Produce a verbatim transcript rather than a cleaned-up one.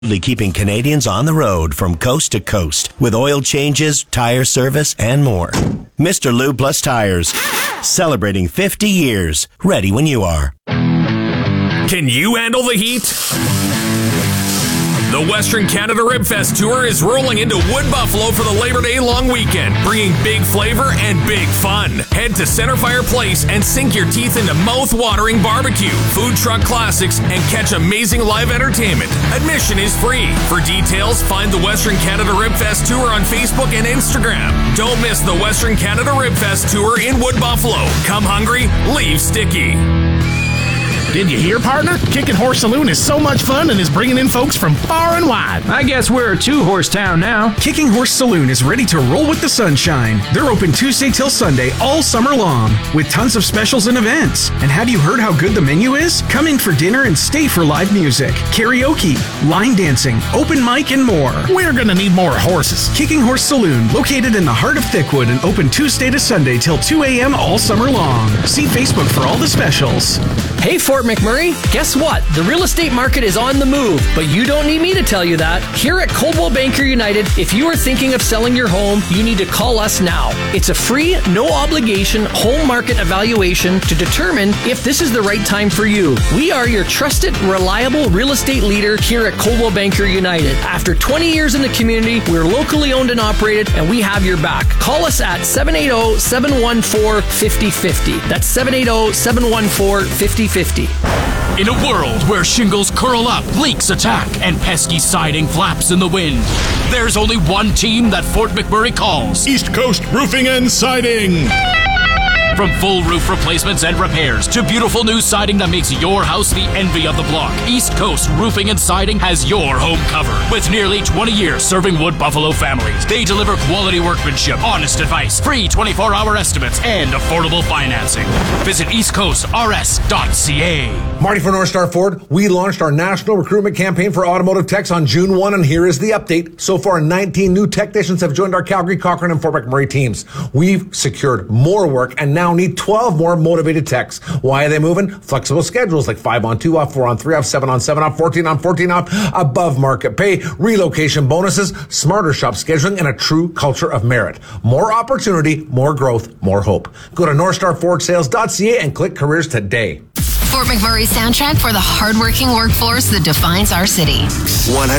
Keeping Canadians on the road from coast to coast with oil changes, tire service, and more. Mister Lube Plus Tires, celebrating fifty years. Ready when you are. Can you handle the heat? The Western Canada Ribfest Tour is rolling into Wood Buffalo for the Labor Day long weekend, bringing big flavor and big fun. Head to Centerfire Place and sink your teeth into mouth-watering barbecue, food truck classics, and catch amazing live entertainment. Admission is free. For details, find the Western Canada Ribfest Tour on Facebook and Instagram. Don't miss the Western Canada Ribfest Tour in Wood Buffalo. Come hungry, leave sticky. Did you hear, partner? Kicking Horse Saloon is so much fun and is bringing in folks from far and wide. I guess we're a two-horse town now. Kicking Horse Saloon is ready to roll with the sunshine. They're open Tuesday till Sunday all summer long with tons of specials and events. And have you heard how good the menu is? Come in for dinner and stay for live music, karaoke, line dancing, open mic, and more. We're going to need more horses. Kicking Horse Saloon, located in the heart of Thickwood and open Tuesday to Sunday till two a.m. all summer long. See Facebook for all the specials. Hey, Fort McMurray, guess what? The real estate market is on the move, but you don't need me to tell you that. Here at Coldwell Banker United, if you are thinking of selling your home, you need to call us now. It's a free, no-obligation home market evaluation to determine if this is the right time for you. We are your trusted, reliable real estate leader here at Coldwell Banker United. After twenty years in the community, we're locally owned and operated, and we have your back. Call us at seven eight zero, seven one four, five zero five zero. That's seven eight zero, seven one four, five zero five zero. In a world where shingles curl up, leaks attack, and pesky siding flaps in the wind, there's only one team that Fort McMurray calls East Coast Roofing and Siding. From full roof replacements and repairs to beautiful new siding that makes your house the envy of the block, East Coast Roofing and Siding has your home covered. With nearly twenty years serving Wood Buffalo families, they deliver quality workmanship, honest advice, free twenty-four hour estimates, and affordable financing. Visit east coast r s dot c a. Marty for North Star Ford. We launched our national recruitment campaign for automotive techs on June first, and here is the update. So far, nineteen new technicians have joined our Calgary, Cochrane, and Fort McMurray teams. We've secured more work and now need twelve more motivated techs. Why are they moving? Flexible schedules like five on two off, four on three off, seven on seven off, fourteen on fourteen off, above market pay, relocation bonuses, smarter shop scheduling, and a true culture of merit. More opportunity, more growth, more hope. Go to north star ford sales dot c a and click careers today. Fort McMurray soundtrack for the hardworking workforce that defines our city. one hundred